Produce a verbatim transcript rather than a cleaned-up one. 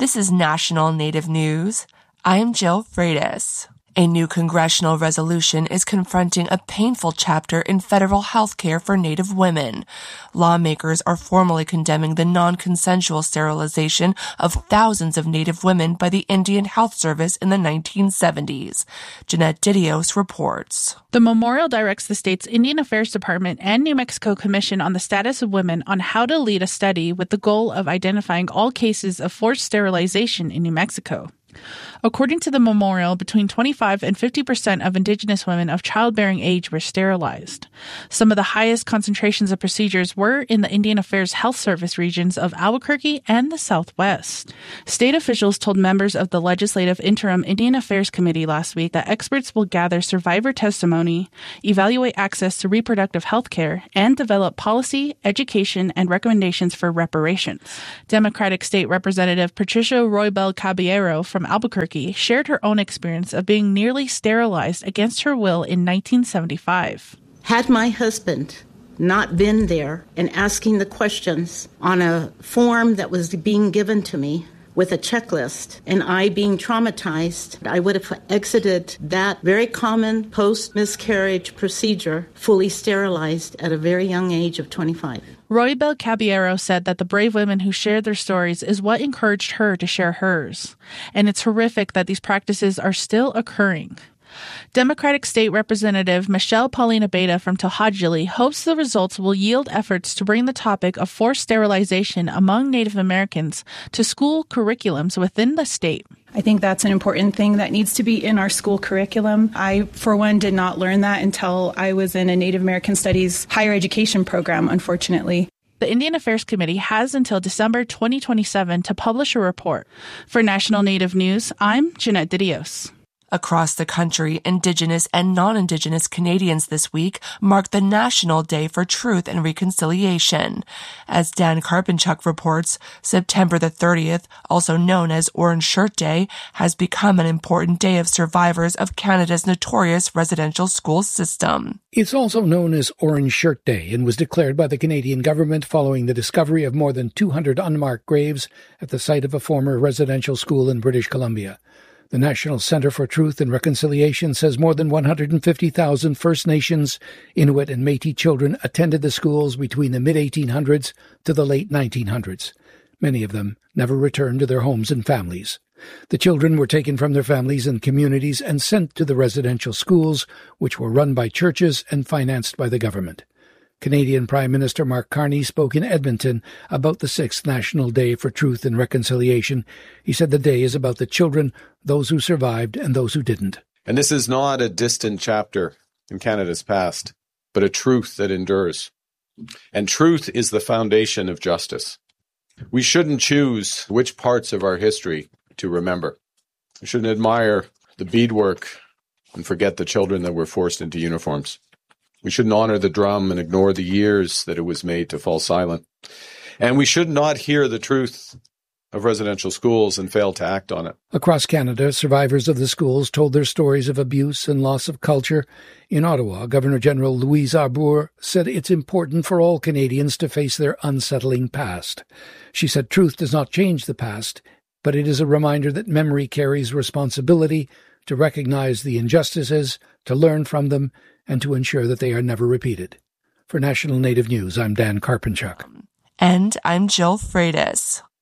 This is National Native News. I'm Jill Freitas. A new congressional resolution is confronting a painful chapter in federal health care for Native women. Lawmakers are formally condemning the non-consensual sterilization of thousands of Native women by the Indian Health Service in the nineteen seventies. Jeanette Didios reports. The memorial directs the state's Indian Affairs Department and New Mexico Commission on the Status of Women on how to lead a study with the goal of identifying all cases of forced sterilization in New Mexico. According to the memorial, between twenty-five and fifty percent of Indigenous women of childbearing age were sterilized. Some of the highest concentrations of procedures were in the Indian Affairs Health Service regions of Albuquerque and the Southwest. State officials told members of the Legislative Interim Indian Affairs Committee last week that experts will gather survivor testimony, evaluate access to reproductive health care, and develop policy, education, and recommendations for reparations. Democratic State Representative Patricia Roybal Caballero from Albuquerque shared her own experience of being nearly sterilized against her will in nineteen seventy-five. Had my husband not been there and asking the questions on a form that was being given to me with a checklist, and I being traumatized, I would have exited that very common post-miscarriage procedure fully sterilized at a very young age of twenty-five. Roybal Caballero said that the brave women who shared their stories is what encouraged her to share hers. And it's horrific that these practices are still occurring. Democratic State Representative Michelle Paulina Beta from To'Hajiilee hopes the results will yield efforts to bring the topic of forced sterilization among Native Americans to school curriculums within the state. I think that's an important thing that needs to be in our school curriculum. I, for one, did not learn that until I was in a Native American Studies higher education program, unfortunately. The Indian Affairs Committee has until December twenty twenty-seven to publish a report. For National Native News, I'm Jeanette Didios. Across the country, Indigenous and non-Indigenous Canadians this week mark the National Day for Truth and Reconciliation. As Dan Karpinchuk reports, September the thirtieth, also known as Orange Shirt Day, has become an important day of survivors of Canada's notorious residential school system. It's also known as Orange Shirt Day and was declared by the Canadian government following the discovery of more than two hundred unmarked graves at the site of a former residential school in British Columbia. The National Centre for Truth and Reconciliation says more than one hundred fifty thousand First Nations, Inuit and Métis children attended the schools between the mid eighteen hundreds to the late nineteen hundreds. Many of them never returned to their homes and families. The children were taken from their families and communities and sent to the residential schools, which were run by churches and financed by the government. Canadian Prime Minister Mark Carney spoke in Edmonton about the sixth National Day for Truth and Reconciliation. He said the day is about the children, those who survived and those who didn't. And this is not a distant chapter in Canada's past, but a truth that endures. And truth is the foundation of justice. We shouldn't choose which parts of our history to remember. We shouldn't admire the beadwork and forget the children that were forced into uniforms. We shouldn't honor the drum and ignore the years that it was made to fall silent. And we should not hear the truth of residential schools and fail to act on it. Across Canada, survivors of the schools told their stories of abuse and loss of culture. In Ottawa, Governor-General Louise Arbour said it's important for all Canadians to face their unsettling past. She said truth does not change the past, but it is a reminder that memory carries responsibility to recognize the injustices, to learn from them, and to ensure that they are never repeated. For National Native News, I'm Dan Karpinchuk. And I'm Jill Freitas.